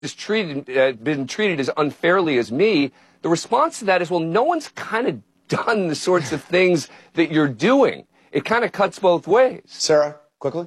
been treated as unfairly as me, the response to that is, well, no one's kind of done the sorts of things that you're doing. It kind of cuts both ways. Sarah, quickly.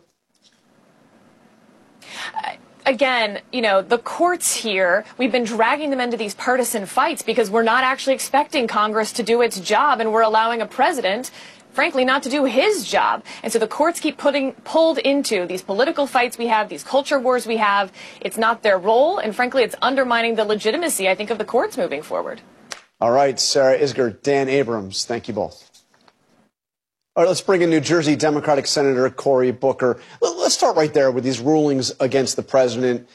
Again, you know, the courts here, we've been dragging them into these partisan fights because we're not actually expecting Congress to do its job, and we're allowing a president, frankly, not to do his job. And so the courts keep pulled into these political fights we have, these culture wars we have. It's not their role, and frankly, it's undermining the legitimacy, I think, of the courts moving forward. All right, Sarah Isgur, Dan Abrams, thank you both. All right, let's bring in New Jersey Democratic Senator Cory Booker. Let's start right there with these rulings against the president.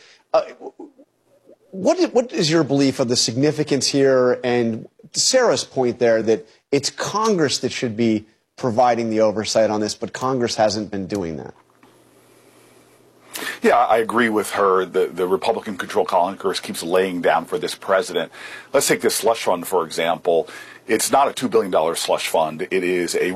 What is your belief of the significance here, and Sarah's point there that it's Congress that should be providing the oversight on this, but Congress hasn't been doing that? Yeah, I agree with her. The Republican-controlled Congress keeps laying down for this president. Let's take this slush fund, for example. It's not a $2 billion slush fund. It is a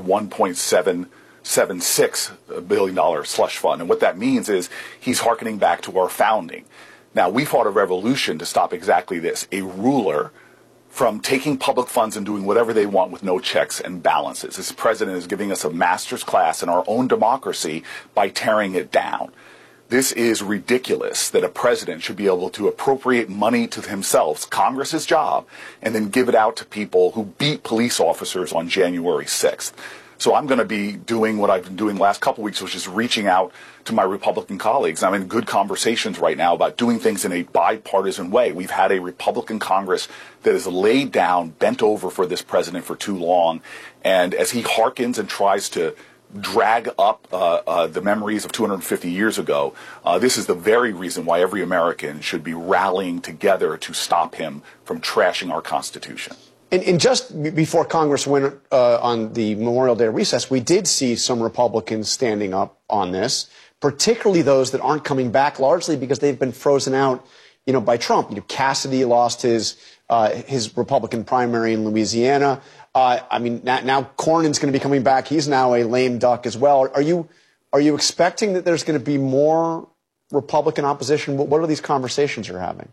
$1.776 billion slush fund. And what that means is he's hearkening back to our founding. Now, we fought a revolution to stop exactly this, a ruler from taking public funds and doing whatever they want with no checks and balances. This president is giving us a master's class in our own democracy by tearing it down. This is ridiculous that a president should be able to appropriate money to himself, Congress's job, and then give it out to people who beat police officers on January 6th. So I'm going to be doing what I've been doing the last couple of weeks, which is reaching out to my Republican colleagues. I'm in good conversations right now about doing things in a bipartisan way. We've had a Republican Congress that has laid down, bent over for this president for too long. And as he hearkens and tries to drag up the memories of 250 years ago, this is the very reason why every American should be rallying together to stop him from trashing our Constitution. And just before Congress went on the Memorial Day recess, we did see some Republicans standing up on this, particularly those that aren't coming back, largely because they've been frozen out, by Trump. Cassidy lost his Republican primary in Louisiana. Now Cornyn's going to be coming back. He's now a lame duck as well. Are you expecting that there's going to be more Republican opposition? What are these conversations you're having?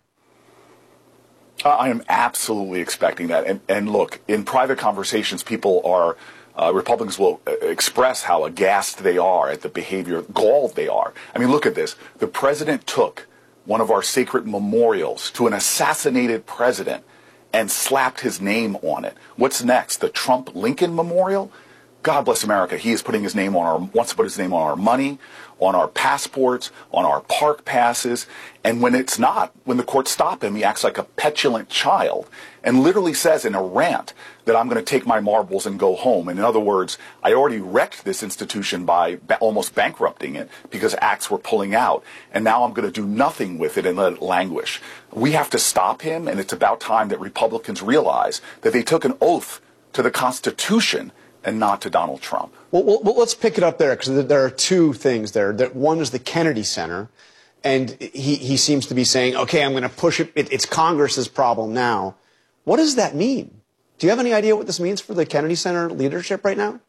I am absolutely expecting that. And look, in private conversations, Republicans will express how aghast they are at the behavior, galled they are. Look at this. The president took one of our sacred memorials to an assassinated president and slapped his name on it. What's next? The Trump-Lincoln Memorial? God bless America. He is putting his name wants to put his name on our money, on our passports, on our park passes. And when the courts stop him, he acts like a petulant child and literally says in a rant that I'm going to take my marbles and go home. And in other words, I already wrecked this institution by almost bankrupting it because acts were pulling out. And now I'm going to do nothing with it and let it languish. We have to stop him, and it's about time that Republicans realize that they took an oath to the Constitution and not to Donald Trump. Well, let's pick it up there, because there are two things there. One is the Kennedy Center, and he seems to be saying, okay, I'm going to push it. It's Congress's problem now. What does that mean? Do you have any idea what this means for the Kennedy Center leadership right now?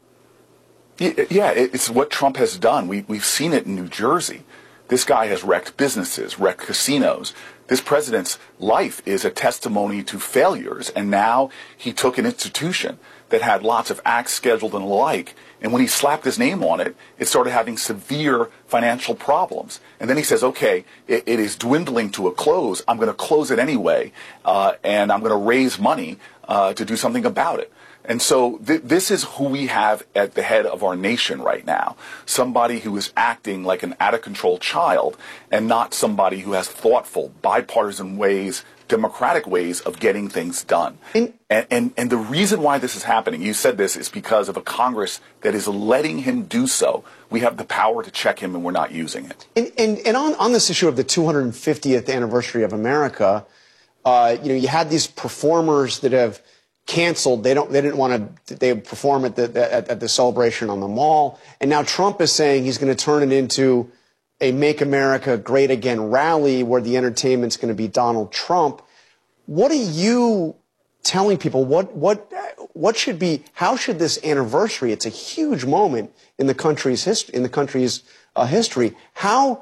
Yeah, it's what Trump has done. We've seen it in New Jersey. This guy has wrecked businesses, wrecked casinos. This president's life is a testimony to failures, and now he took an institution that had lots of acts scheduled and the like, and when he slapped his name on it, it started having severe financial problems. And then he says, okay, it is dwindling to a close. I'm going to close it anyway, and I'm going to raise money to do something about it. And so this is who we have at the head of our nation right now. Somebody who is acting like an out-of-control child and not somebody who has thoughtful, bipartisan ways, democratic ways of getting things done. And the reason why this is happening, you said this, is because of a Congress that is letting him do so. We have the power to check him, and we're not using it. And on this issue of the 250th anniversary of America, you had these performers that have canceled. They didn't want to. They perform at the celebration on the Mall, and now Trump is saying he's going to turn it into a Make America Great Again rally where the entertainment's going to be Donald Trump. What are you telling people? What should be? How should this anniversary? It's a huge moment in the country's history. How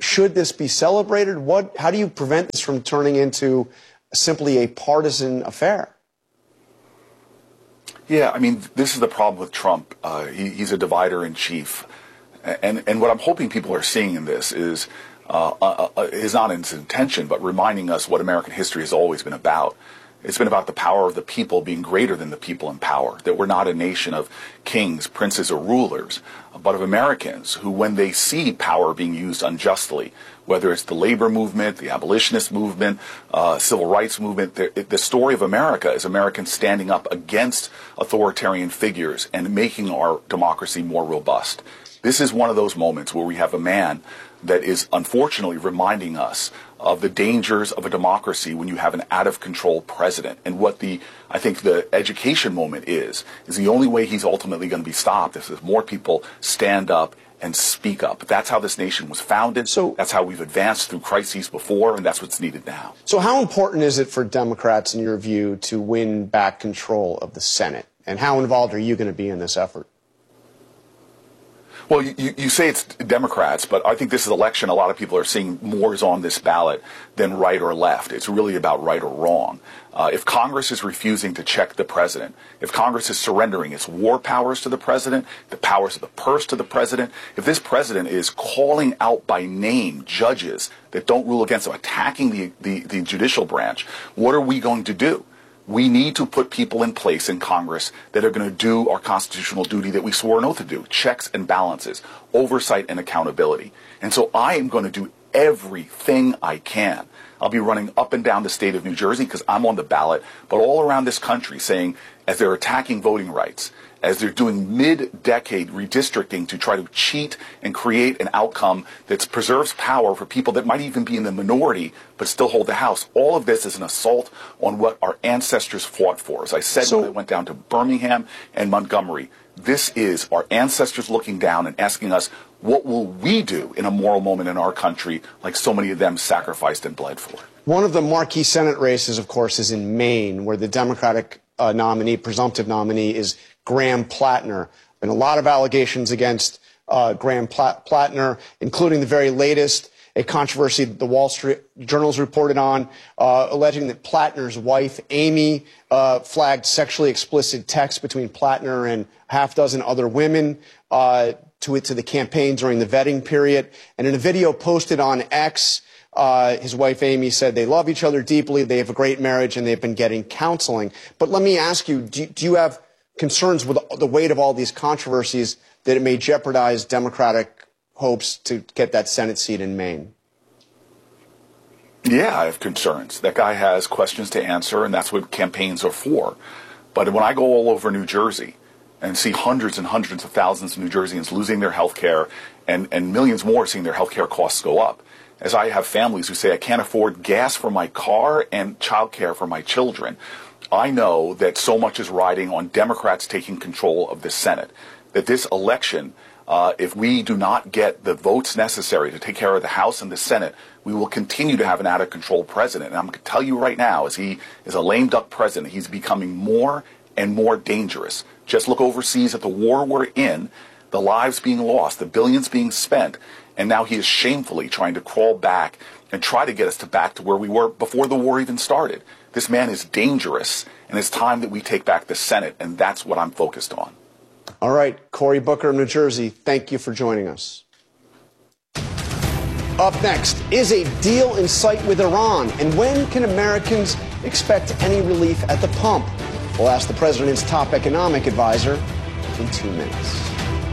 Should this be celebrated? How do you prevent this from turning into simply a partisan affair? Yeah, I mean, this is the problem with Trump. He's a divider in chief. And what I'm hoping people are seeing in this is not his intention, but reminding us what American history has always been about. It's been about the power of the people being greater than the people in power, that we're not a nation of kings, princes, or rulers, but of Americans who, when they see power being used unjustly, whether it's the labor movement, the abolitionist movement, civil rights movement, the story of America is Americans standing up against authoritarian figures and making our democracy more robust. This is one of those moments where we have a man that is unfortunately reminding us of the dangers of a democracy when you have an out-of-control president. And what I think the education moment is the only way he's ultimately going to be stopped is if more people stand up and speak up. That's how this nation was founded. So that's how we've advanced through crises before, and that's what's needed now. So how important is it for Democrats, in your view, to win back control of the Senate? And how involved are you going to be in this effort? Well, you say it's Democrats, but I think this election, a lot of people are seeing more is on this ballot than right or left. It's really about right or wrong. If Congress is refusing to check the president, if Congress is surrendering its war powers to the president, the powers of the purse to the president, if this president is calling out by name judges that don't rule against him, attacking the judicial branch, what are we going to do? We need to put people in place in Congress that are going to do our constitutional duty that we swore an oath to do, checks and balances, oversight and accountability. And so I am going to do everything I can. I'll be running up and down the state of New Jersey because I'm on the ballot, but all around this country saying, as they're attacking voting rights, as they're doing mid-decade redistricting to try to cheat and create an outcome that preserves power for people that might even be in the minority but still hold the House. All of this is an assault on what our ancestors fought for. As I said when I went down to Birmingham and Montgomery, this is our ancestors looking down and asking us, what will we do in a moral moment in our country like so many of them sacrificed and bled for? One of the marquee Senate races, of course, is in Maine, where the Democratic presumptive nominee, is Graham Plattner. Been a lot of allegations against Graham Plattner, including the very latest, a controversy that the Wall Street Journal's reported on, alleging that Plattner's wife, Amy, flagged sexually explicit texts between Plattner and a half dozen other women to the campaign during the vetting period. And in a video posted on X, his wife, Amy, said they love each other deeply, they have a great marriage, and they've been getting counseling. But let me ask you, do you have concerns with the weight of all these controversies that it may jeopardize Democratic hopes to get that Senate seat in Maine? Yeah, I have concerns. That guy has questions to answer, and that's what campaigns are for. But when I go all over New Jersey and see hundreds and hundreds of thousands of New Jerseyans losing their health care and millions more seeing their health care costs go up, as I have families who say I can't afford gas for my car and child care for my children, I know that so much is riding on Democrats taking control of the Senate, that this election, if we do not get the votes necessary to take care of the House and the Senate, we will continue to have an out-of-control president. And I'm going to tell you right now, as he is a lame duck president, he's becoming more and more dangerous. Just look overseas at the war we're in, the lives being lost, the billions being spent, and now he is shamefully trying to crawl back and try to get us back to where we were before the war even started. This man is dangerous, and it's time that we take back the Senate, and that's what I'm focused on. All right, Cory Booker of New Jersey, thank you for joining us. Up next, is a deal in sight with Iran, and when can Americans expect any relief at the pump? We'll ask the president's top economic advisor in 2 minutes.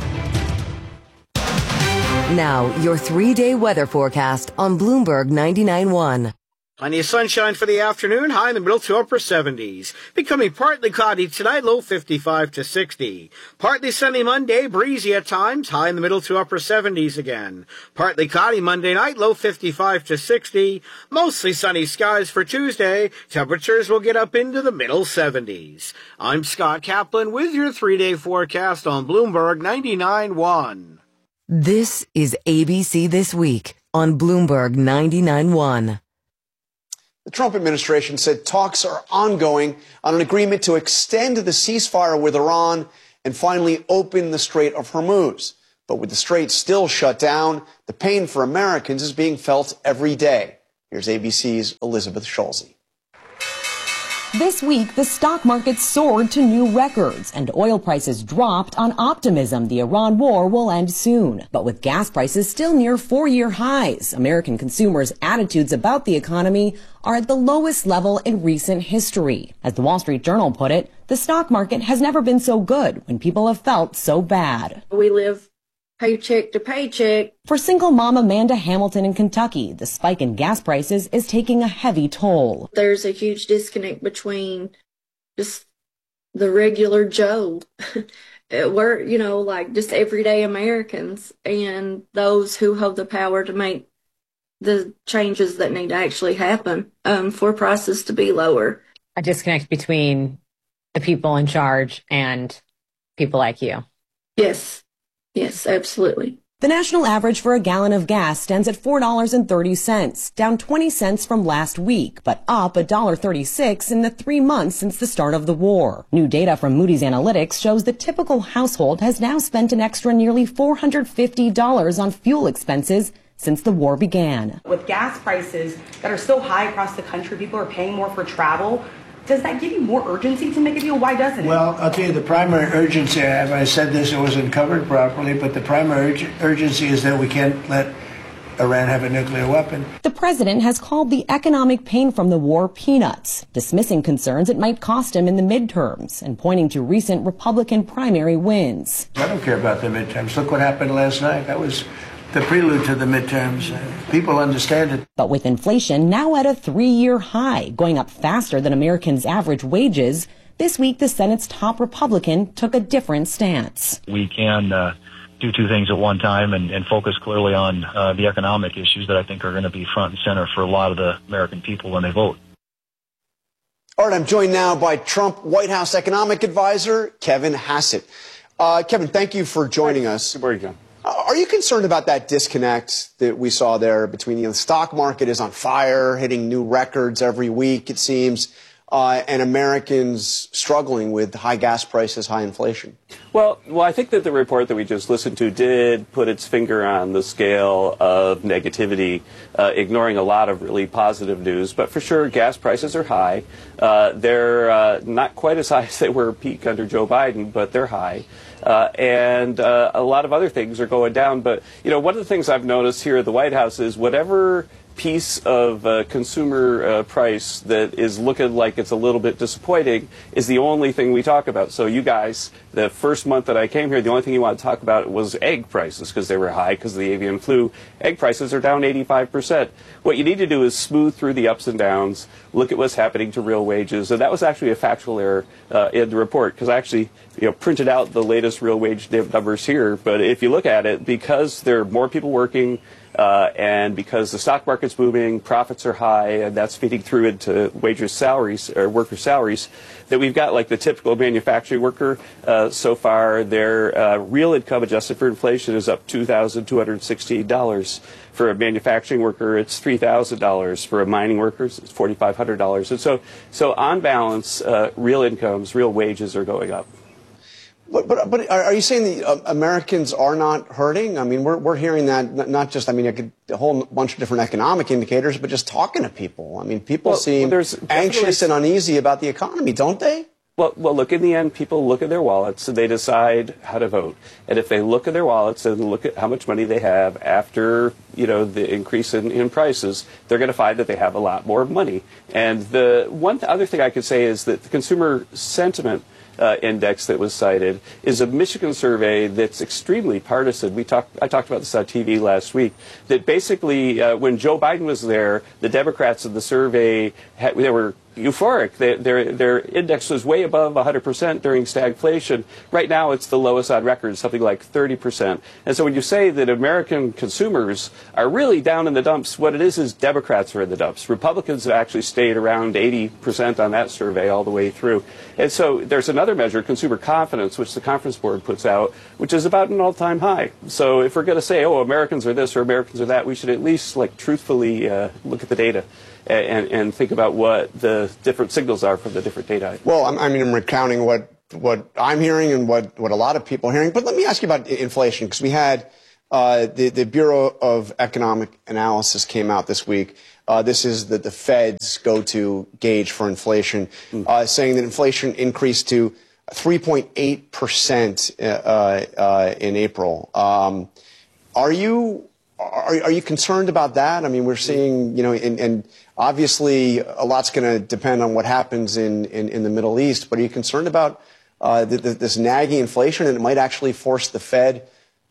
Now, your 3-day weather forecast on Bloomberg 99.1. Plenty of sunshine for the afternoon, high in the middle to upper 70s. Becoming partly cloudy tonight, low 55 to 60. Partly sunny Monday, breezy at times, high in the middle to upper 70s again. Partly cloudy Monday night, low 55 to 60. Mostly sunny skies for Tuesday. Temperatures will get up into the middle 70s. I'm Scott Kaplan with your 3-day forecast on Bloomberg 99.1. This is ABC This Week on Bloomberg 99.1. The Trump administration said talks are ongoing on an agreement to extend the ceasefire with Iran and finally open the Strait of Hormuz. But with the Straits still shut down, the pain for Americans is being felt every day. Here's ABC's Elizabeth Schulze. This week, the stock market soared to new records and oil prices dropped on optimism the Iran war will end soon. But with gas prices still near 4-year highs, American consumers' attitudes about the economy are at the lowest level in recent history. As the Wall Street Journal put it, the stock market has never been so good when people have felt so bad. We live paycheck to paycheck. For single mom Amanda Hamilton in Kentucky, the spike in gas prices is taking a heavy toll. There's a huge disconnect between just the regular Joe, we're, like just everyday Americans, and those who hold the power to make the changes that need to actually happen for prices to be lower. A disconnect between the people in charge and people like you. Yes. Yes, absolutely. The national average for a gallon of gas stands at $4.30, down 20 cents from last week, but up $1.36 in the 3 months since the start of the war. New data from Moody's Analytics shows the typical household has now spent an extra nearly $450 on fuel expenses since the war began. With gas prices that are so high across the country, people are paying more for travel. Does that give you more urgency to make a deal? Why doesn't it? Well, I'll tell you, the primary urgency, I said this, it wasn't covered properly, but the primary urgency is that we can't let Iran have a nuclear weapon. The president has called the economic pain from the war peanuts, dismissing concerns it might cost him in the midterms and pointing to recent Republican primary wins. I don't care about the midterms. Look what happened last night. That was the prelude to the midterms. People understand it. But with inflation now at a 3-year high, going up faster than Americans' average wages, this week the Senate's top Republican took a different stance. We can do two things at one time and focus clearly on the economic issues that I think are going to be front and center for a lot of the American people when they vote. All right, I'm joined now by Trump White House economic advisor, Kevin Hassett. Kevin, thank you for joining us. Good morning, John. Are you concerned about that disconnect that we saw there between the stock market is on fire, hitting new records every week, it seems, and Americans struggling with high gas prices, high inflation? Well, I think that the report that we just listened to did put its finger on the scale of negativity, ignoring a lot of really positive news. But for sure, gas prices are high. They're not quite as high as they were peak under Joe Biden, but they're high. And a lot of other things are going down. But, one of the things I've noticed here at the White House is whatever piece of consumer price that is looking like it's a little bit disappointing is the only thing we talk about. So you guys, the first month that I came here, the only thing you want to talk about was egg prices because they were high because of the avian flu. Egg prices are down 85%. What you need to do is smooth through the ups and downs, look at what's happening to real wages. And that was actually a factual error in the report because I actually printed out the latest real wage numbers here. But if you look at it, because there are more people working, and because the stock market's booming, profits are high, and that's feeding through into workers' salaries, that we've got like the typical manufacturing worker. So far, their real income adjusted for inflation is up $2,216. For a manufacturing worker, it's $3,000. For a mining worker, it's $4,500. And so on balance, real incomes, real wages are going up. But are you saying the Americans are not hurting? I mean, we're hearing that not just, a whole bunch of different economic indicators, but just talking to people. I mean, people seem anxious and uneasy about the economy, don't they? Well, look, in the end, people look at their wallets and they decide how to vote. And if they look at their wallets and look at how much money they have after, the increase in prices, they're going to find that they have a lot more money. And the one other thing I could say is that the consumer sentiment index that was cited is a Michigan survey that's extremely partisan. I talked about this on TV last week, that basically when Joe Biden was there, the Democrats in the survey, they were euphoric. Their index was way above 100% during stagflation. Right now, it's the lowest on record, something like 30%. And so when you say that American consumers are really down in the dumps, what it is Democrats are in the dumps. Republicans have actually stayed around 80% on that survey all the way through. And so there's another measure, consumer confidence, which the Conference Board puts out, which is about an all-time high. So if we're going to say, Americans are this or Americans are that, we should at least truthfully look at the data. And think about what the different signals are from the different data. Well, I'm recounting what what I'm hearing and what a lot of people are hearing. But let me ask you about inflation, because we had the Bureau of Economic Analysis came out this week. This is the Fed's go-to gauge for inflation, saying that inflation increased to 3.8% in April. Are you concerned about that? I mean, we're seeing, and obviously a lot's going to depend on what happens in the Middle East. But are you concerned about this nagging inflation, and it might actually force the Fed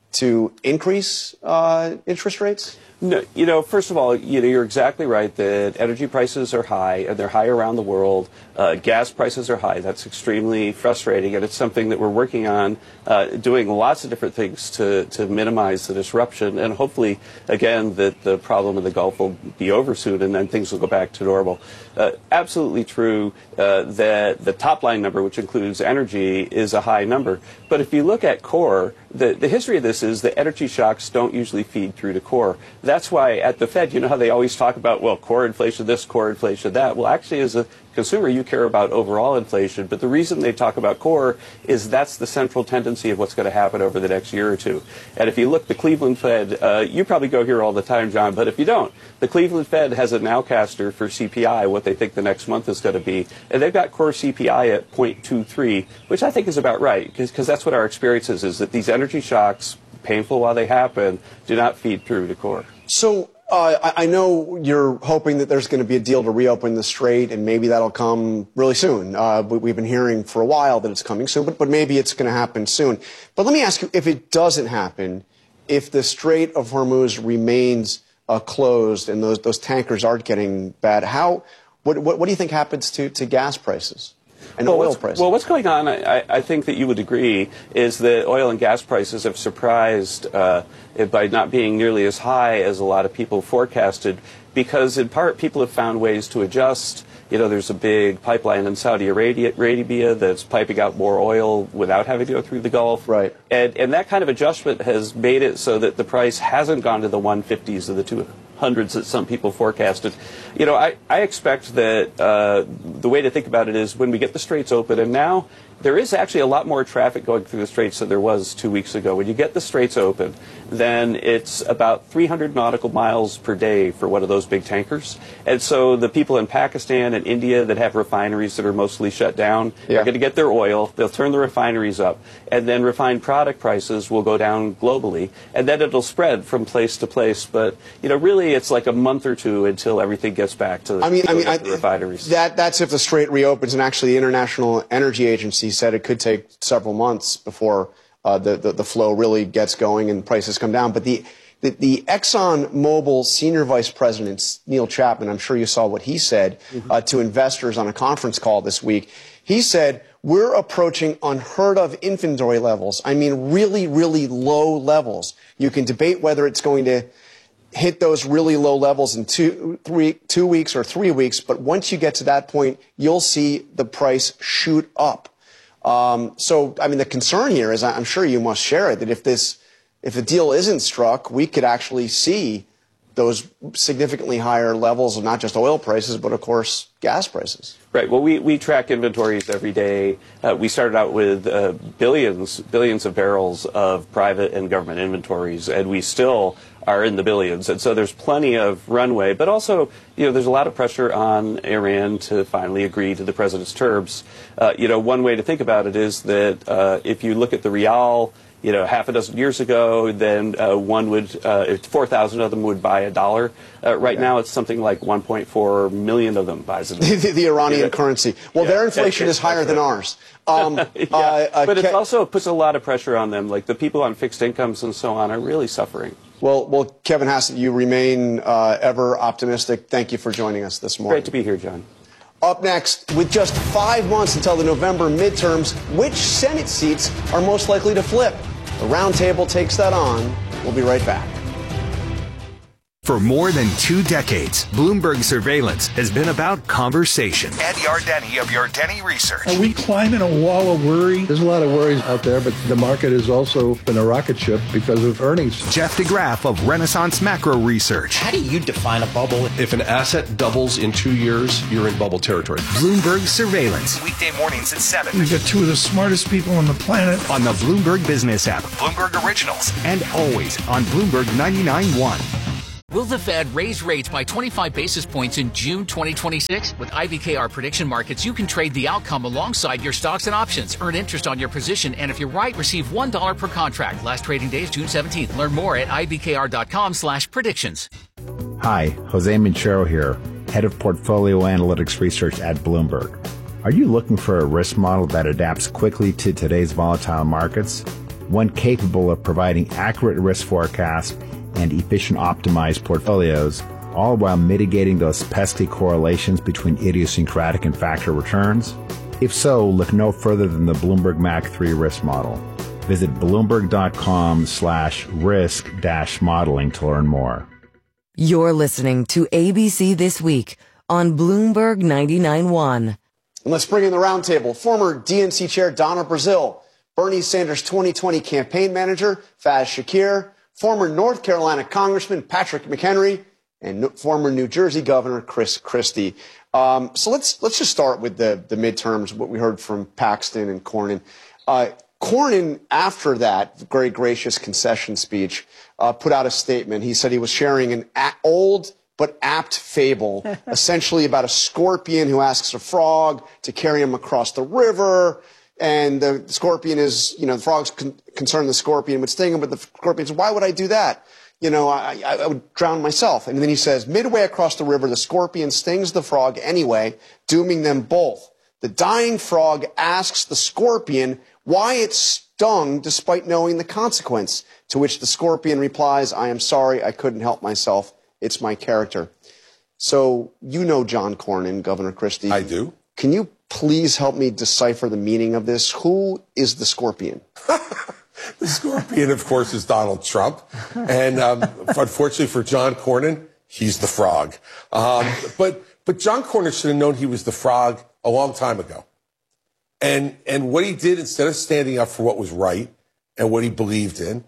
to increase interest rates? No, first of all, you're exactly right that energy prices are high, and they're high around the world. Gas prices are high. That's extremely frustrating, and it's something that we're working on, doing lots of different things to minimize the disruption, and hopefully, again, that the problem in the Gulf will be over soon, and then things will go back to normal. Absolutely true that the top line number, which includes energy, is a high number. But if you look at core, the history of this is that energy shocks don't usually feed through to core. That's why at the Fed, you know how they always talk about, well, core inflation this, core inflation that. Well, actually, as a consumer, you care about overall inflation. But the reason they talk about core is that's the central tendency of what's going to happen over the next year or two. And if you look, the Cleveland Fed, you probably go here all the time, John, but if you don't, the Cleveland Fed has a nowcaster for CPI, what they think the next month is going to be. And they've got core CPI at 0.23, which I think is about right, because that's what our experience is that these energy shocks, painful while they happen, do not feed through to core. So I know you're hoping that there's going to be a deal to reopen the Strait, and maybe that'll come really soon. We've been hearing for a while that it's coming soon, but maybe it's going to happen soon. But let me ask you, if it doesn't happen, if the Strait of Hormuz remains closed and those tankers aren't getting bad, what do you think happens to gas prices? And oil prices. Well, what's going on, I think that you would agree, is that oil and gas prices have surprised by not being nearly as high as a lot of people forecasted, because in part people have found ways to adjust. There's a big pipeline in Saudi Arabia that's piping out more oil without having to go through the Gulf. Right. And that kind of adjustment has made it so that the price hasn't gone to the 150s or the 200s that some people forecasted. I expect that the way to think about it is when we get the Straits open, and now there is actually a lot more traffic going through the Straits than there was 2 weeks ago. When you get the Straits open, then it's about 300 nautical miles per day for one of those big tankers. And so the people in Pakistan and India that have refineries that are mostly shut down are going to get their oil. They'll turn the refineries up, and then refined product prices will go down globally, and then it'll spread from place to place. But, really it's like a month or two until everything gets back to the refineries. That's if the Strait reopens, and actually the International Energy Agency said it could take several months before the flow really gets going and prices come down. But the ExxonMobil senior vice president, Neil Chapman, I'm sure you saw what he said to investors on a conference call this week. He said, we're approaching unheard of inventory levels. I mean, really, really low levels. You can debate whether it's going to hit those really low levels in 2 weeks or 3 weeks, but once you get to that point, you'll see the price shoot up. So, I mean, the concern here is, I'm sure you must share it, that if the deal isn't struck, we could actually see those significantly higher levels of not just oil prices, but of course, gas prices. Right. Well, we track inventories every day. We started out with billions of barrels of private and government inventories, and we still are in the billions. And so there's plenty of runway, but also, there's a lot of pressure on Iran to finally agree to the president's terms. One way to think about it is that if you look at the rial, half a dozen years ago, then 4,000 of them would buy $1. Right now, it's something like 1.4 million of them buys it. The Iranian currency. Well, their inflation is higher than ours. But it also puts a lot of pressure on them. Like the people on fixed incomes and so on are really suffering. Well, Kevin Hassett, you remain ever optimistic. Thank you for joining us this morning. Great to be here, John. Up next, with just 5 months until the November midterms, which Senate seats are most likely to flip? The Roundtable takes that on. We'll be right back. For more than 2 decades, Bloomberg Surveillance has been about conversation. Ed Yardeni of Yardeni Research. Are we climbing a wall of worry? There's a lot of worries out there, but the market has also been a rocket ship because of earnings. Jeff DeGraff of Renaissance Macro Research. How do you define a bubble? If an asset doubles in 2 years, you're in bubble territory. Bloomberg Surveillance. Weekday mornings at 7. We've got 2 of the smartest people on the planet. On the Bloomberg Business app. Bloomberg Originals. And always on Bloomberg 99.1. Will the Fed raise rates by 25 basis points in June 2026? With IBKR Prediction Markets, you can trade the outcome alongside your stocks and options. Earn interest on your position, and if you're right, receive $1 per contract. Last trading day is June 17th. Learn more at ibkr.com/predictions. Hi, Jose Minchero here, Head of Portfolio Analytics Research at Bloomberg. Are you looking for a risk model that adapts quickly to today's volatile markets? One capable of providing accurate risk forecasts and efficient optimized portfolios, all while mitigating those pesky correlations between idiosyncratic and factor returns? If so, look no further than the Bloomberg Mac 3 risk model. Visit bloomberg.com/risk-modeling to learn more. You're listening to ABC This Week on Bloomberg 99.1. And let's bring in the roundtable. Former DNC Chair Donna Brazile, Bernie Sanders' 2020 campaign manager Faz Shakir, former North Carolina Congressman Patrick McHenry, and former New Jersey Governor Chris Christie. So let's just start with the midterms, what we heard from Paxton and Cornyn. Cornyn, after that very gracious concession speech, put out a statement. He said he was sharing an old but apt fable, essentially about a scorpion who asks a frog to carry him across the river. And the scorpion is, the frog's concerned the scorpion would sting him, but the scorpion says, why would I do that? I would drown myself. And then he says, midway across the river, the scorpion stings the frog anyway, dooming them both. The dying frog asks the scorpion why it stung despite knowing the consequence, to which the scorpion replies, I am sorry, I couldn't help myself. It's my character. So you know John Cornyn, Governor Christie. I do. Can you please help me decipher the meaning of this? Who is the scorpion? The scorpion, of course, is Donald Trump. And unfortunately for John Cornyn, he's the frog. But John Cornyn should have known he was the frog a long time ago. And what he did, instead of standing up for what was right and what he believed in,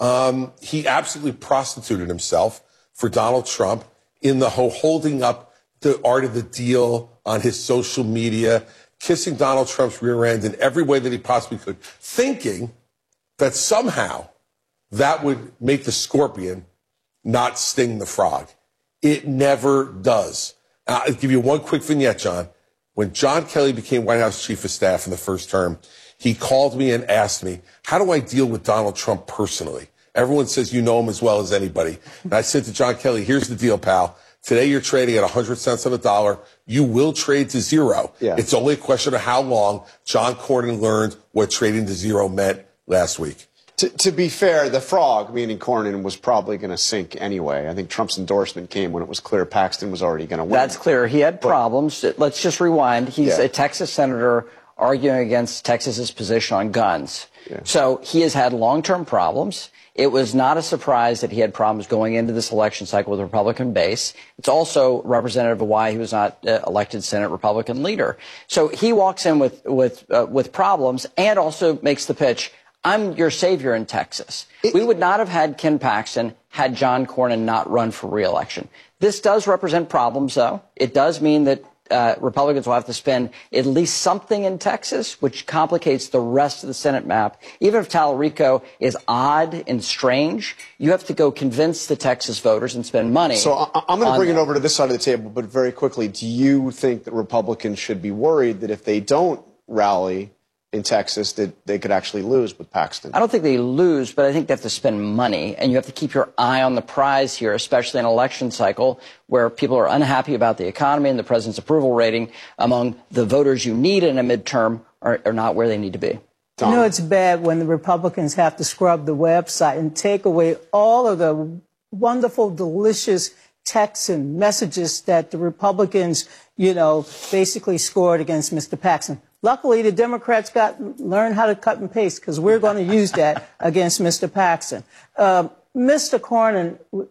he absolutely prostituted himself for Donald Trump in the holding up the art of the deal on his social media, kissing Donald Trump's rear end in every way that he possibly could, thinking that somehow that would make the scorpion not sting the frog. It never does. I'll give you one quick vignette, John. When John Kelly became White House Chief of Staff in the first term, he called me and asked me, how do I deal with Donald Trump personally? Everyone says you know him as well as anybody. And I said to John Kelly, here's the deal, pal. Today you're trading at 100 cents on the dollar. You will trade to zero. Yeah. It's only a question of how long. John Cornyn learned what trading to zero meant last week. To be fair, the frog, meaning Cornyn, was probably going to sink anyway. I think Trump's endorsement came when it was clear Paxton was already going to win. That's clear. He had problems. Let's just rewind. He's a Texas senator arguing against Texas's position on guns. Yeah. So he has had long-term problems. It was not a surprise that he had problems going into this election cycle with the Republican base. It's also representative of why he was not elected Senate Republican leader. So he walks in with problems and also makes the pitch, I'm your savior in Texas. We would not have had Ken Paxton had John Cornyn not run for re-election. This does represent problems, though. It does mean that Republicans will have to spend at least something in Texas, which complicates the rest of the Senate map. Even if Tallarico is odd and strange, you have to go convince the Texas voters and spend money. So I'm going to bring it over to this side of the table, but very quickly, do you think that Republicans should be worried that if they don't rally in Texas, that they could actually lose with Paxton? I don't think they lose, but I think they have to spend money, and you have to keep your eye on the prize here, especially in an election cycle where people are unhappy about the economy and the president's approval rating among the voters you need in a midterm are not where they need to be. You know, it's bad when the Republicans have to scrub the website and take away all of the wonderful, delicious texts and messages that the Republicans, basically scored against Mr. Paxton. Luckily, the Democrats learned how to cut and paste because we're going to use that against Mr. Paxton. Mr. Cornyn,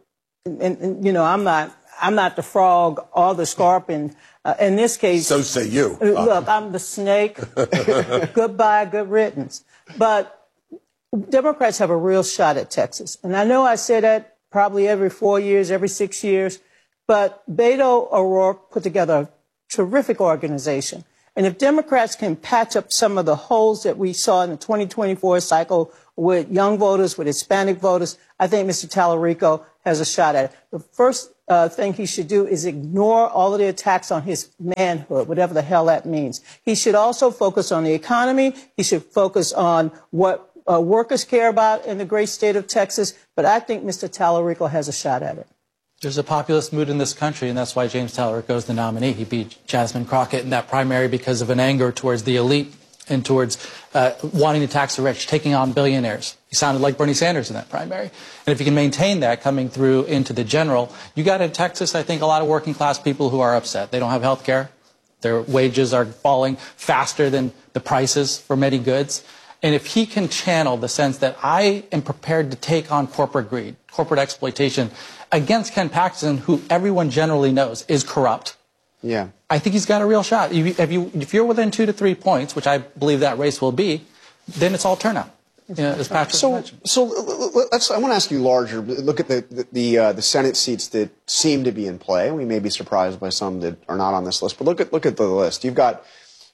and you know, I'm not the frog or the scorpion. In this case, so say you. Look, I'm the snake. Goodbye, good riddance. But Democrats have a real shot at Texas, and I know I say that probably every 4 years, every 6 years. But Beto O'Rourke put together a terrific organization. And if Democrats can patch up some of the holes that we saw in the 2024 cycle with young voters, with Hispanic voters, I think Mr. Tallarico has a shot at it. The first thing he should do is ignore all of the attacks on his manhood, whatever the hell that means. He should also focus on the economy. He should focus on what workers care about in the great state of Texas. But I think Mr. Tallarico has a shot at it. There's a populist mood in this country, and that's why James Tallarico is the nominee. He beat Jasmine Crockett in that primary because of an anger towards the elite and towards wanting to tax the rich, taking on billionaires. He sounded like Bernie Sanders in that primary. And if you can maintain that coming through into the general, you got in Texas, I think, a lot of working class people who are upset. They don't have health care. Their wages are falling faster than the prices for many goods. And if he can channel the sense that I am prepared to take on corporate greed, corporate exploitation, against Ken Paxton, who everyone generally knows is corrupt, yeah, I think he's got a real shot. If you're within 2 to 3 points, which I believe that race will be, then it's all turnout. You know, as Patrick mentioned. So I want to ask you larger. Look at the Senate seats that seem to be in play. We may be surprised by some that are not on this list, but look at the list. You've got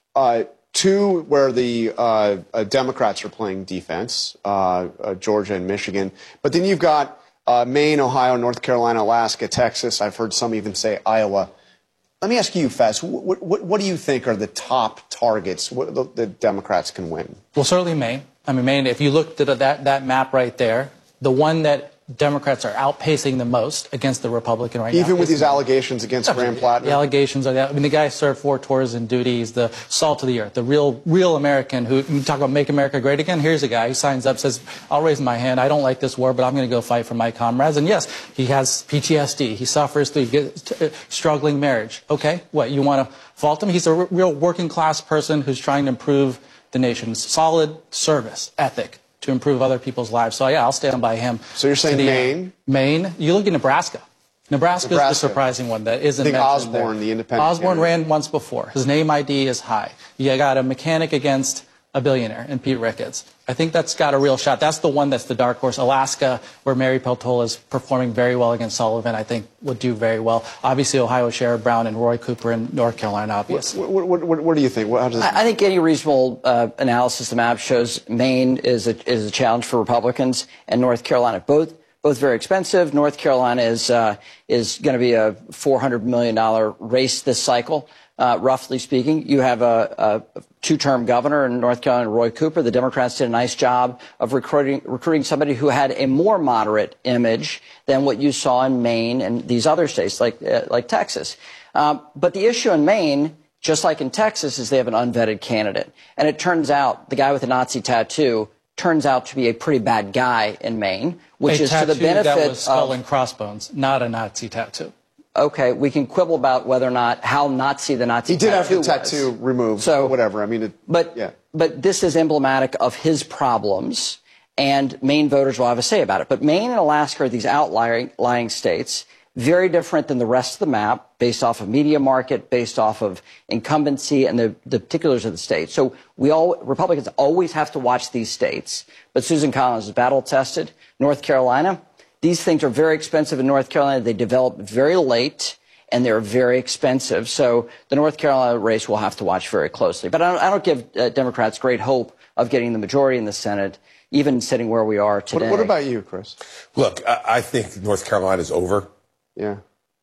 2 where the Democrats are playing defense, Georgia and Michigan, but then you've got Maine, Ohio, North Carolina, Alaska, Texas. I've heard some even say Iowa. Let me ask you, Fez, what do you think are the top targets the Democrats can win? Well, certainly Maine. I mean, Maine, if you looked at that map right there, the one that Democrats are outpacing the most against the Republican right now. Even with these allegations against Graham Plattner? The allegations are that. I mean, the guy served 4 tours in duty. He's the salt of the earth, the real American who, you talk about make America great again. Here's a guy who signs up, says, I'll raise my hand. I don't like this war, but I'm going to go fight for my comrades. And yes, he has PTSD. He suffers through struggling marriage. Okay, what, you want to fault him? He's a real working class person who's trying to improve the nation's solid service ethic to improve other people's lives. So, yeah, I'll stand by him. So you're saying Maine? Maine. You look at Nebraska. Nebraska is the surprising one that isn't mentioned. I think Osborne, the independent Osborne candidate, ran once before. His name ID is high. You got a mechanic against a billionaire in Pete Ricketts. I think that's got a real shot. That's the one that's the dark horse. Alaska, where Mary Peltola is performing very well against Sullivan, I think would do very well. Obviously, Ohio, Sherrod Brown and Roy Cooper in North Carolina, obviously. What do you think? I think any reasonable analysis of the map shows Maine is a challenge for Republicans and North Carolina. Both very expensive. North Carolina is going to be a $400 million race this cycle. Roughly speaking, you have a 2-term governor in North Carolina, Roy Cooper. The Democrats did a nice job of recruiting somebody who had a more moderate image than what you saw in Maine and these other states like Texas. But the issue in Maine, just like in Texas, is they have an unvetted candidate. And it turns out the guy with the Nazi tattoo turns out to be a pretty bad guy in Maine, which is to the benefit that was skull and crossbones, not a Nazi tattoo. Okay, we can quibble about whether or not how Nazi the Nazi tattoo was. He did have the tattoo removed, so whatever. I mean, but this is emblematic of his problems, and Maine voters will have a say about it. But Maine and Alaska are these outlying states, very different than the rest of the map, based off of media market, based off of incumbency and the particulars of the state. So Republicans always have to watch these states. But Susan Collins is battle tested. North Carolina. These things are very expensive in North Carolina. They develop very late, and they're very expensive. So the North Carolina race we'll have to watch very closely. But I don't give Democrats great hope of getting the majority in the Senate, even sitting where we are today. What about you, Chris? Look, I think North Carolina's over. Yeah.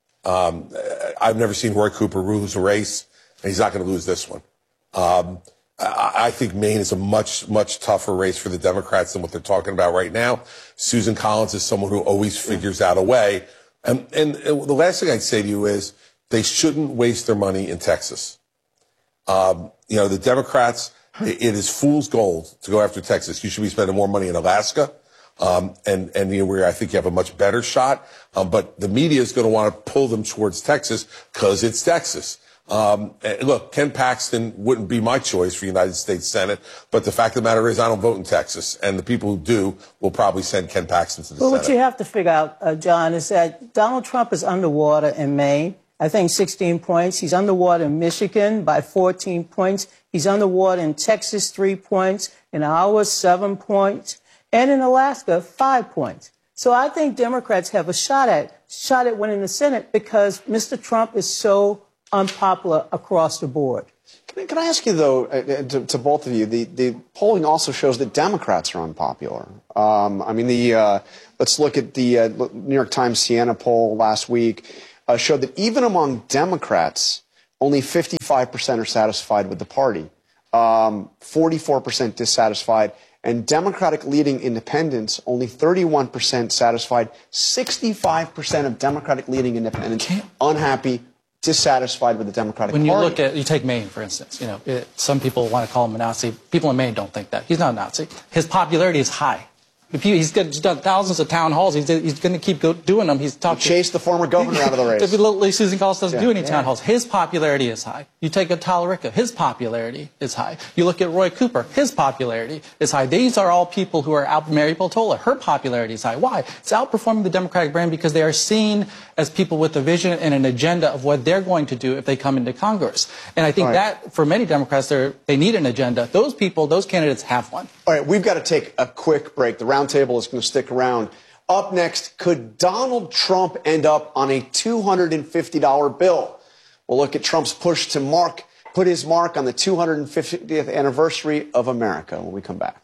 I've never seen Roy Cooper lose a race, and he's not going to lose this one. I think Maine is a much, much tougher race for the Democrats than what they're talking about right now. Susan Collins is someone who always figures out a way. And the last thing I'd say to you is they shouldn't waste their money in Texas. The Democrats, it is fool's gold to go after Texas. You should be spending more money in Alaska. Where I think you have a much better shot. But the media is going to want to pull them towards Texas because it's Texas. Look, Ken Paxton wouldn't be my choice for United States Senate, but the fact of the matter is I don't vote in Texas, and the people who do will probably send Ken Paxton to the Senate. What you have to figure out, John, is that Donald Trump is underwater in Maine, I think 16 points. He's underwater in Michigan by 14 points. He's underwater in Texas, 3 points. In Iowa, 7 points. And in Alaska, 5 points. So I think Democrats have a shot at winning the Senate because Mr. Trump is so unpopular across the board. Can I ask you, though, to both of you, the polling also shows that Democrats are unpopular. Let's look at the New York Times Siena poll last week, showed that even among Democrats, only 55% are satisfied with the party, 44% dissatisfied, and Democratic leading independents, only 31% satisfied, 65% of Democratic leading independents unhappy, dissatisfied with the Democratic Party. When you take Maine, for instance, some people want to call him a Nazi. People in Maine don't think that. He's not a Nazi. His popularity is high. He's done thousands of town halls. He's going to keep doing them. He chased the former governor out of the race. Susan Collins doesn't do any town halls. His popularity is high. You take a Talarico, his popularity is high. You look at Roy Cooper, his popularity is high. These are all people who are out. Mary Peltola, her popularity is high. Why? It's outperforming the Democratic brand because they are seen as people with a vision and an agenda of what they're going to do if they come into Congress. And I think that, for many Democrats, they need an agenda. Those people, those candidates have one. All right, we've got to take a quick break. The roundtable is going to stick around. Up next, could Donald Trump end up on a $250 bill? We'll look at Trump's push to put his mark on the 250th anniversary of America when we come back.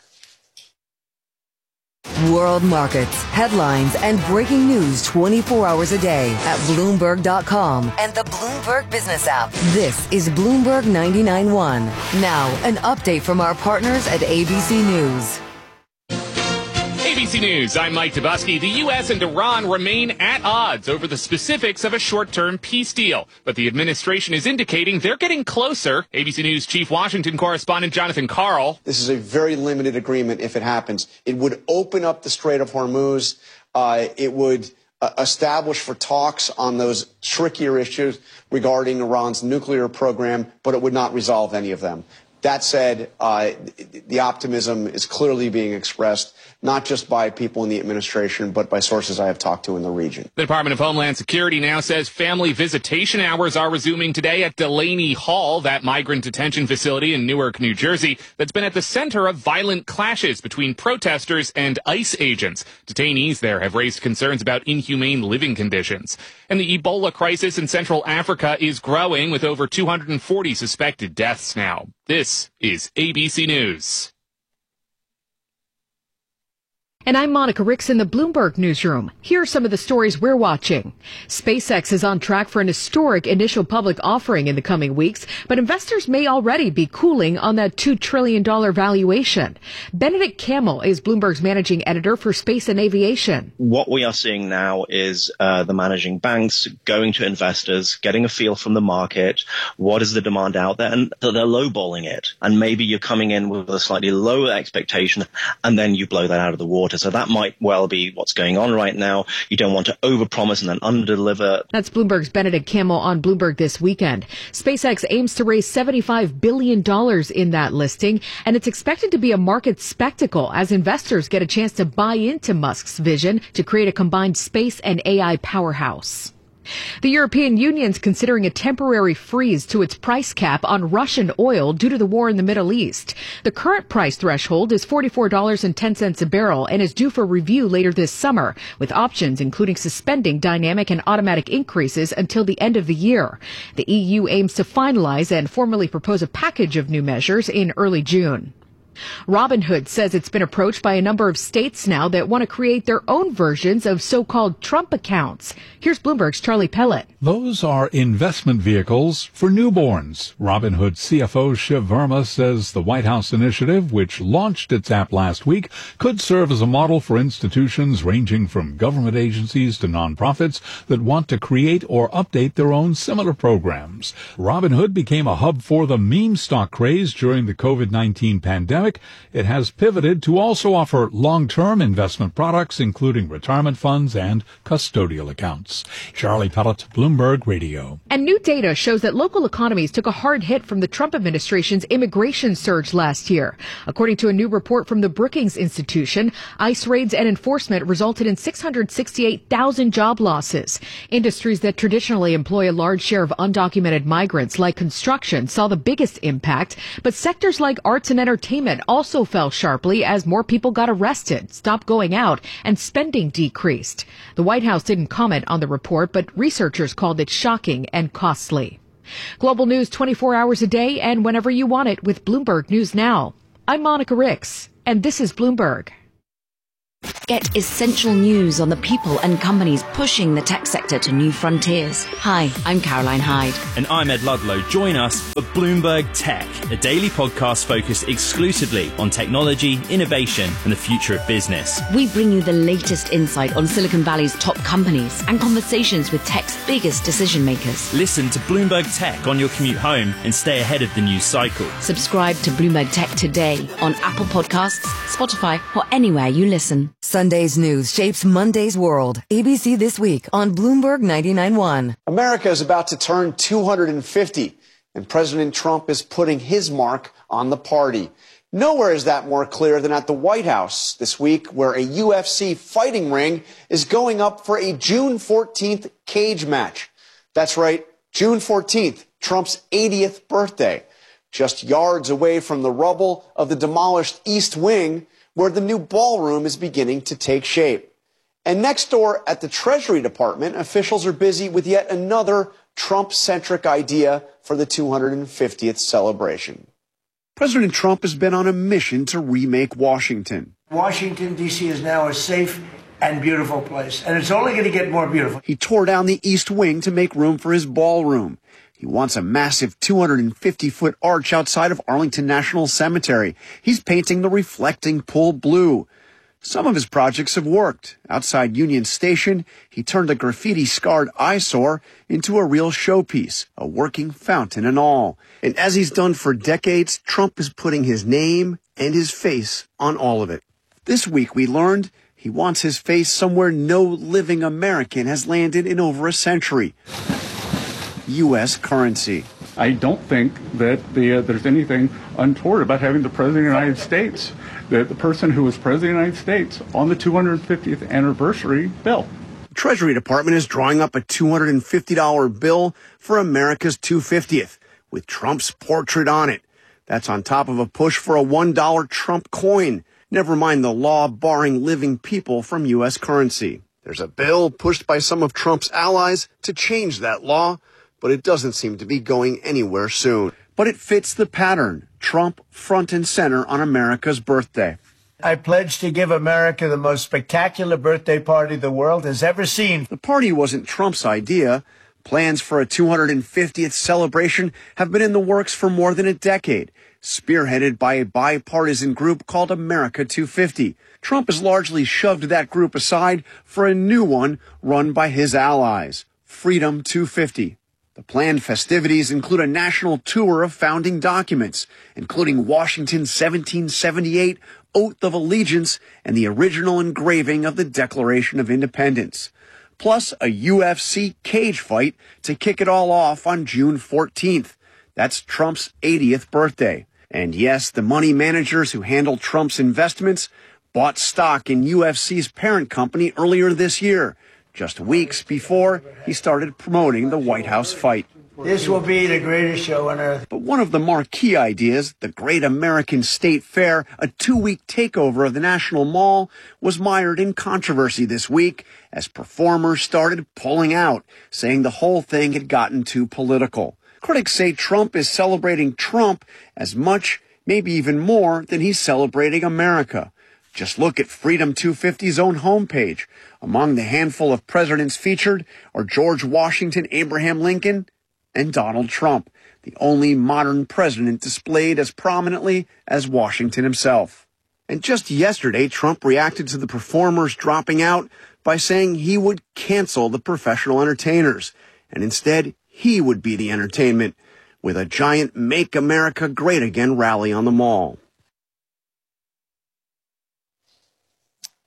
World markets, headlines, and breaking news 24 hours a day at Bloomberg.com and the Bloomberg Business app. This is Bloomberg 99.1. Now, an update from our partners at ABC News. ABC News, I'm Mike Dubusky. The U.S. and Iran remain at odds over the specifics of a short-term peace deal, but the administration is indicating they're getting closer. ABC News Chief Washington correspondent Jonathan Karl. This is a very limited agreement if it happens. It would open up the Strait of Hormuz. It would establish for talks on those trickier issues regarding Iran's nuclear program, but it would not resolve any of them. That said, the optimism is clearly being expressed, not just by people in the administration, but by sources I have talked to in the region. The Department of Homeland Security now says family visitation hours are resuming today at Delaney Hall, that migrant detention facility in Newark, New Jersey, that's been at the center of violent clashes between protesters and ICE agents. Detainees there have raised concerns about inhumane living conditions. And the Ebola crisis in Central Africa is growing, with over 240 suspected deaths now. This is ABC News. And I'm Monica Ricks in the Bloomberg Newsroom. Here are some of the stories we're watching. SpaceX is on track for an historic initial public offering in the coming weeks, but investors may already be cooling on that $2 trillion valuation. Benedict Campbell is Bloomberg's managing editor for space and aviation. What we are seeing now is the managing banks going to investors, getting a feel from the market. What is the demand out there? And they're lowballing it. And maybe you're coming in with a slightly lower expectation, and then you blow that out of the water. So that might well be what's going on right now. You don't want to overpromise and then underdeliver. That's Bloomberg's Benedict Campbell on Bloomberg This Weekend. SpaceX aims to raise $75 billion in that listing, and it's expected to be a market spectacle as investors get a chance to buy into Musk's vision to create a combined space and AI powerhouse. The European Union's considering a temporary freeze to its price cap on Russian oil due to the war in the Middle East. The current price threshold is $44.10 a barrel and is due for review later this summer, with options including suspending dynamic and automatic increases until the end of the year. The EU aims to finalize and formally propose a package of new measures in early June. Robinhood says it's been approached by a number of states now that want to create their own versions of so-called Trump accounts. Here's Bloomberg's Charlie Pellet. Those are investment vehicles for newborns. Robinhood CFO Shiv Verma says the White House initiative, which launched its app last week, could serve as a model for institutions ranging from government agencies to nonprofits that want to create or update their own similar programs. Robinhood became a hub for the meme stock craze during the COVID-19 pandemic, pandemic, it has pivoted to also offer long-term investment products, including retirement funds and custodial accounts. Charlie Pellet, Bloomberg Radio. And new data shows that local economies took a hard hit from the Trump administration's immigration surge last year. According to a new report from the Brookings Institution, ICE raids and enforcement resulted in 668,000 job losses. Industries that traditionally employ a large share of undocumented migrants, like construction, saw the biggest impact, but sectors like arts and entertainment also fell sharply as more people got arrested, stopped going out, and spending decreased. The White House didn't comment on the report, but researchers called it shocking and costly. Global news 24 hours a day and whenever you want it with Bloomberg News Now. I'm Monica Ricks, and this is Bloomberg. Get essential news on the people and companies pushing the tech sector to new frontiers. Hi, I'm Caroline Hyde. And I'm Ed Ludlow. Join us for Bloomberg Tech, a daily podcast focused exclusively on technology, innovation, and the future of business. We bring you the latest insight on Silicon Valley's top companies and conversations with tech's biggest decision makers. Listen to Bloomberg Tech on your commute home and stay ahead of the news cycle. Subscribe to Bloomberg Tech today on Apple Podcasts, Spotify, or anywhere you listen. Sunday's news shapes Monday's world. ABC This Week on Bloomberg 99.1. America is about to turn 250, and President Trump is putting his mark on the party. Nowhere is that more clear than at the White House this week, where a UFC fighting ring is going up for a June 14th cage match. That's right, June 14th, Trump's 80th birthday, just yards away from the rubble of the demolished East Wing, where the new ballroom is beginning to take shape. And next door at the Treasury Department, officials are busy with yet another Trump-centric idea for the 250th celebration. President Trump has been on a mission to remake Washington. Washington, D.C. is now a safe and beautiful place, and it's only going to get more beautiful. He tore down the East Wing to make room for his ballroom. He wants a massive 250-foot arch outside of Arlington National Cemetery. He's painting the reflecting pool blue. Some of his projects have worked. Outside Union Station, he turned a graffiti-scarred eyesore into a real showpiece, a working fountain and all. And as he's done for decades, Trump is putting his name and his face on all of it. This week we learned he wants his face somewhere no living American has landed in over a century. U.S. currency. I don't think that there's anything untoward about having the President of the United States, the person who was President of the United States, on the 250th anniversary bill. The Treasury Department is drawing up a $250 bill for America's 250th, with Trump's portrait on it. That's on top of a push for a $1 Trump coin. Never mind the law barring living people from U.S. currency. There's a bill pushed by some of Trump's allies to change that law, but it doesn't seem to be going anywhere soon. But it fits the pattern. Trump front and center on America's birthday. I pledge to give America the most spectacular birthday party the world has ever seen. The party wasn't Trump's idea. Plans for a 250th celebration have been in the works for more than a decade, spearheaded by a bipartisan group called America 250. Trump has largely shoved that group aside for a new one run by his allies, Freedom 250. The planned festivities include a national tour of founding documents, including Washington's 1778 Oath of Allegiance and the original engraving of the Declaration of Independence, plus a UFC cage fight to kick it all off on June 14th. That's Trump's 80th birthday. And yes, the money managers who handle Trump's investments bought stock in UFC's parent company earlier this year, just weeks before he started promoting the White House fight. This will be the greatest show on earth. But one of the marquee ideas, the Great American State Fair, a 2-week takeover of the National Mall, was mired in controversy this week as performers started pulling out, saying the whole thing had gotten too political. Critics say Trump is celebrating Trump as much, maybe even more, than he's celebrating America. Just look at Freedom 250's own homepage. Among the handful of presidents featured are George Washington, Abraham Lincoln, and Donald Trump, the only modern president displayed as prominently as Washington himself. And just yesterday, Trump reacted to the performers dropping out by saying he would cancel the professional entertainers, and instead he would be the entertainment, with a giant Make America Great Again rally on the Mall.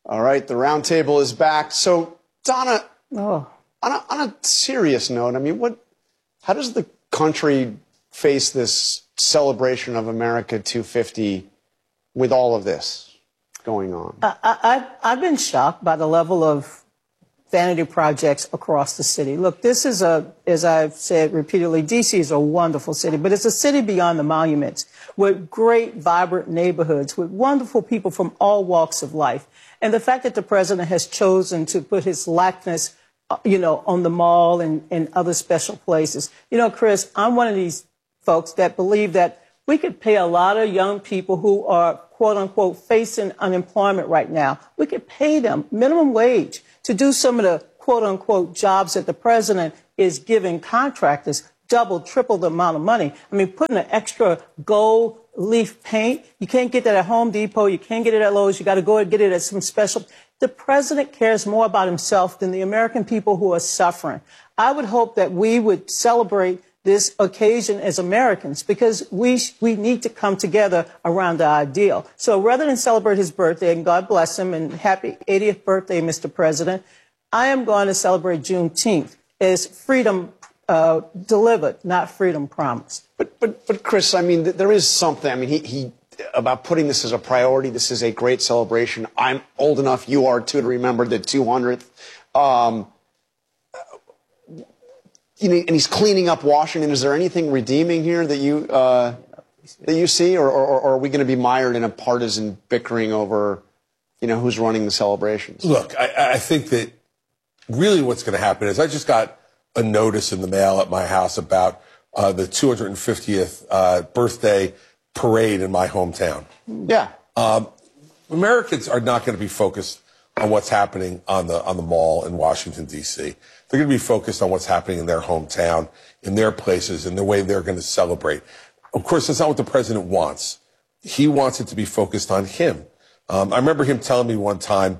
All right, the roundtable is back. So, Donna, on a serious note, I mean, how does the country face this celebration of America 250 with all of this going on? I've been shocked by the level of vanity projects across the city. Look, this is as I've said repeatedly, D.C. is a wonderful city, but it's a city beyond the monuments with great, vibrant neighborhoods, with wonderful people from all walks of life. And the fact that the president has chosen to put his likeness, on the mall and other special places. Chris, I'm one of these folks that believe that we could pay a lot of young people who are, quote unquote, facing unemployment right now. We could pay them minimum wage to do some of the, quote unquote, jobs that the president is giving contractors double, triple the amount of money. I mean, putting an extra gold leaf paint, you can't get that at Home Depot, you can't get it at Lowe's, you got to go and get it at some special. The president cares more about himself than the American people who are suffering. I would hope that we would celebrate this occasion as Americans, because we need to come together around the ideal. So rather than celebrate his birthday, and God bless him, and happy 80th birthday, Mr. President, I am going to celebrate Juneteenth as freedom delivered, not freedom promised. But Chris, I mean, there is something. I mean, he about putting this as a priority. This is a great celebration. I'm old enough, you are too, to remember the 200th. And he's cleaning up Washington. Is there anything redeeming here that you see, or are we going to be mired in a partisan bickering over, who's running the celebrations? Look, I think that really what's going to happen is I just got a notice in the mail at my house about the 250th birthday parade in my hometown. Yeah. Americans are not going to be focused on what's happening on the mall in Washington, D.C. They're going to be focused on what's happening in their hometown, in their places, and the way they're going to celebrate. Of course, that's not what the president wants. He wants it to be focused on him. I remember him telling me one time,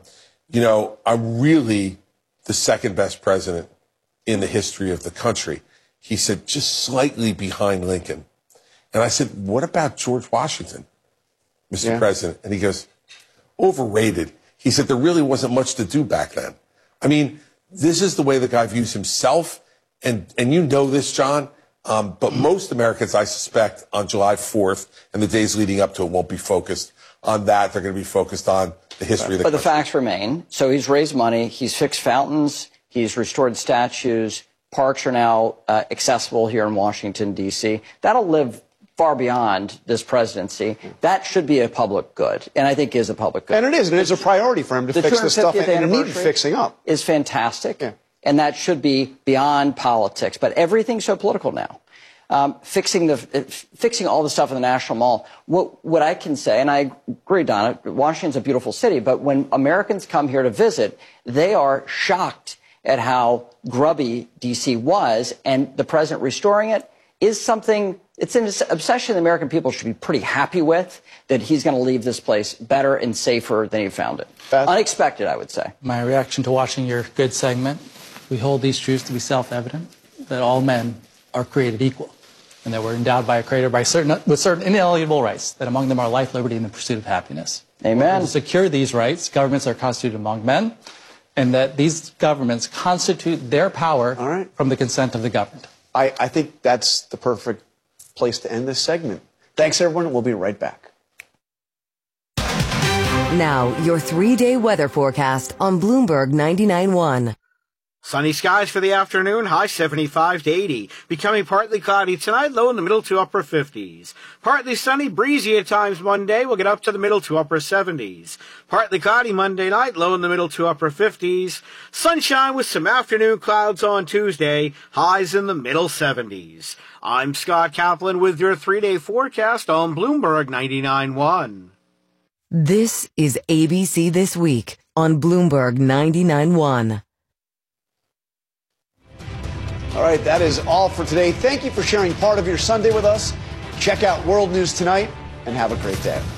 I'm really the second best president in the history of the country. He said, just slightly behind Lincoln. And I said, what about George Washington, Mr. President? And he goes, overrated. He said, there really wasn't much to do back then. I mean, this is the way the guy views himself. And you know this, John. But most Americans, I suspect, on July 4th and the days leading up to it won't be focused on that. They're going to be focused on the history of the country. But the facts remain. So he's raised money. He's fixed fountains. He's restored statues. Parks are now accessible here in Washington, D.C. That'll live far beyond this presidency. That should be a public good, and I think is a public good. And it is. And it's a priority for him to fix this stuff, and it needs fixing up. Is fantastic, and that should be beyond politics. But everything's so political now. Fixing all the stuff in the National Mall. What I can say, and I agree, Donna, Washington's a beautiful city, but when Americans come here to visit, they are shocked at how grubby D.C. was, and the president restoring it is something. It's an obsession the American people should be pretty happy with, that he's going to leave this place better and safer than he found it. Unexpected, I would say. My reaction to watching your good segment, we hold these truths to be self-evident, that all men are created equal, and that we're endowed by a creator with certain inalienable rights, that among them are life, liberty, and the pursuit of happiness. Amen. To secure these rights, governments are constituted among men, and that these governments constitute their power from the consent of the governed. I think that's the perfect place to end this segment. Thanks, everyone. We'll be right back. Now, your 3-day weather forecast on Bloomberg 99.1. Sunny skies for the afternoon, high 75 to 80. Becoming partly cloudy tonight, low in the middle to upper 50s. Partly sunny, breezy at times Monday, we'll get up to the middle to upper 70s. Partly cloudy Monday night, low in the middle to upper 50s. Sunshine with some afternoon clouds on Tuesday, highs in the middle 70s. I'm Scott Kaplan with your 3-day forecast on Bloomberg 99.1. This is ABC This Week on Bloomberg 99.1. All right, that is all for today. Thank you for sharing part of your Sunday with us. Check out World News Tonight and have a great day.